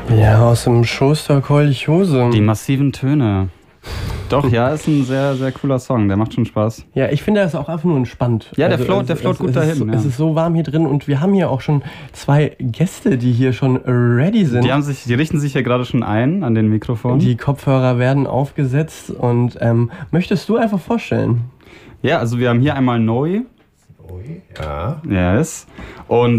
Ja, aus dem Schoster Kolchose. Die massiven Töne. Doch, ja, ist ein sehr, sehr cooler Song. Der macht schon Spaß. Ja, ich finde, das ist auch einfach nur entspannt. Ja, der float gut dahin. Es ist so warm hier drin und wir haben hier auch schon 2 Gäste, die hier schon ready sind. Die richten sich ja gerade schon ein an den Mikrofonen. Die Kopfhörer werden aufgesetzt und möchtest du einfach vorstellen? Ja, also wir haben hier einmal Neu. Ja. Yes. Und